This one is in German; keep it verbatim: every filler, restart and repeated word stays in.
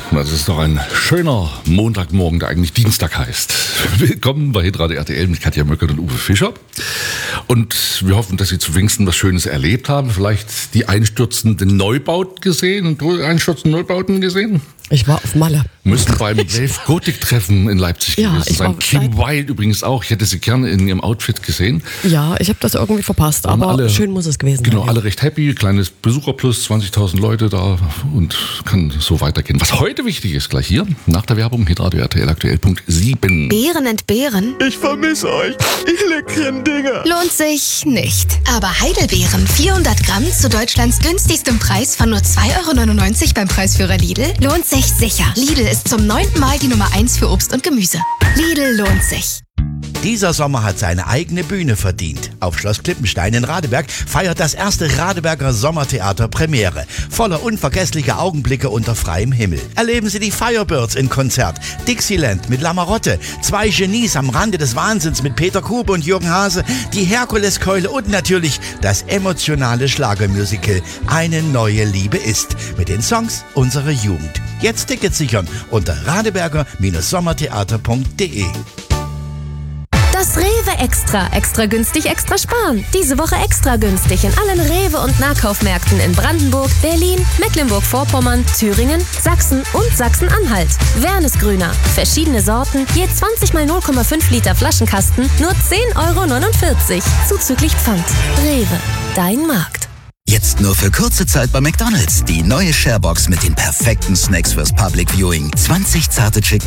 Das ist doch ein schöner Montagmorgen, der eigentlich Dienstag heißt. Willkommen bei Hitradio R T L mit Katja Möckert und Uwe Fischer. Und wir hoffen, dass Sie zu Pfingsten was Schönes erlebt haben. Vielleicht die einstürzenden Neubauten gesehen und einstürzenden Neubauten gesehen? Ich war auf Malle. Müssen beim Dave Gotik-Treffen in Leipzig ja, gewesen sein. Kim Wilde übrigens auch. Ich hätte sie gerne in ihrem Outfit gesehen. Ja, ich habe das irgendwie verpasst, aber alle, schön muss es gewesen genau, sein. Genau, alle recht happy. Kleines Besucherplus, zwanzigtausend Leute da und kann so weitergehen. Was heute wichtig ist, gleich hier, nach der Werbung, Hitradio R T L aktuell Punkt sieben. Beeren entbehren? Ich vermisse euch, ihr leckeren Dinger. Lohnt sich nicht. Aber Heidelbeeren, vierhundert Gramm zu Deutschlands günstigstem Preis von nur zwei Euro neunundneunzig beim Preisführer Lidl, lohnt sich sicher. Lidl ist zum neunten Mal die Nummer eins für Obst und Gemüse. Lidl lohnt sich. Dieser Sommer hat seine eigene Bühne verdient. Auf Schloss Klippenstein in Radeberg feiert das erste Radeberger Sommertheater Premiere. Voller unvergesslicher Augenblicke unter freiem Himmel. Erleben Sie die Firebirds in Konzert, Dixieland mit Lamarotte, zwei Genies am Rande des Wahnsinns mit Peter Kube und Jürgen Hase, die Herkuleskeule und natürlich das emotionale Schlagermusical Eine neue Liebe ist mit den Songs unserer Jugend. Jetzt Tickets sichern unter radeberger Sommertheater Punkt de. Das Rewe Extra. Extra günstig, extra sparen. Diese Woche extra günstig in allen Rewe- und Nahkaufmärkten in Brandenburg, Berlin, Mecklenburg-Vorpommern, Thüringen, Sachsen und Sachsen-Anhalt. Wernesgrüner. Verschiedene Sorten, je zwanzig mal null Komma fünf Liter Flaschenkasten, nur zehn Euro neunundvierzig. Zuzüglich Pfand. Rewe. Dein Markt. Jetzt nur für kurze Zeit bei McDonald's. Die neue Sharebox mit den perfekten Snacks fürs Public Viewing. zwanzig zarte Chicken